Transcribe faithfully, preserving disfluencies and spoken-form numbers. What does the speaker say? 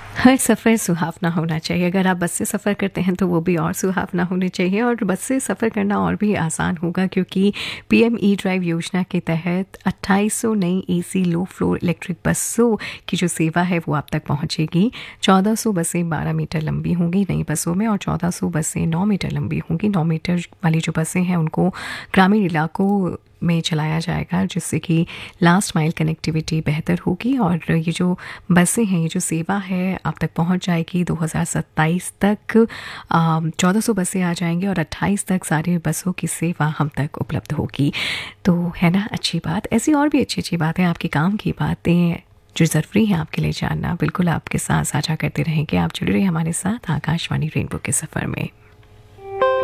हर सफ़र सुहावना होना चाहिए। अगर आप बस से सफ़र करते हैं तो वो भी और सुहावना होने चाहिए, और बस से सफ़र करना और भी आसान होगा क्योंकि पीएम ई ड्राइव योजना के तहत अट्ठाईस सौ नई एसी लो फ्लोर इलेक्ट्रिक बसों की जो सेवा है वो आप तक पहुंचेगी। चौदह सौ बसें बारह मीटर लंबी होंगी नई बसों में, और चौदह सौ बसें नौ मीटर लंबी होंगी। नौ मीटर वाली जो बसें हैं उनको ग्रामीण इलाकों में चलाया जाएगा, जिससे कि लास्ट माइल कनेक्टिविटी बेहतर होगी। और ये जो बसें हैं, ये जो सेवा है आप तक पहुंच जाएगी दो हज़ार सत्ताईस तक। चौदह सौ बसें आ जाएंगी और अट्ठाईस तक सारी बसों की सेवा हम तक उपलब्ध होगी। तो है ना अच्छी बात। ऐसी और भी अच्छी अच्छी बातें, आपके काम की बातें जो ज़रूरी है आपके लिए जानना, बिल्कुल आपके साथ साझा करते रहेंगे। आप जुड़े रहिए हमारे साथ आकाशवाणी रेनबो के सफ़र में।